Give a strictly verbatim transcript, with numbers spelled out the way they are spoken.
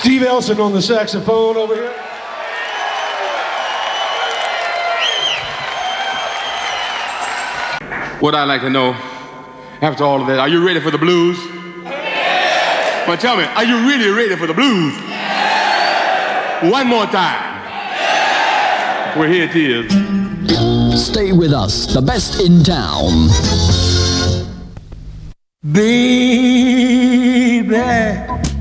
Steve Elson on the saxophone over here. What I'd like to know, after all of that, are you ready for the blues? Yeah. Well, tell me, are you really ready for the blues? Yeah. One more time. Yeah. Well, here it is. Stay with us, the best in town. Baby.